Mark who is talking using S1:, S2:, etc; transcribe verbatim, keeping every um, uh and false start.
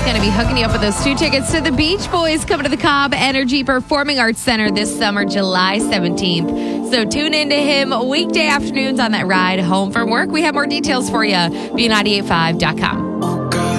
S1: going to be hooking you up with those two tickets to the Beach Boys coming to the Cobb Energy Performing Arts Center this summer, July seventeenth. So tune into him weekday afternoons on that ride home from work. We have more details for you. B ninety-eight point five dot com.